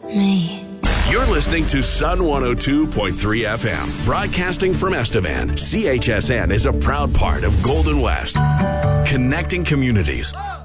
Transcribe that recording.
me. You're listening to Sun 102.3 FM, broadcasting from Estevan. CHSN is a proud part of Golden West, connecting communities.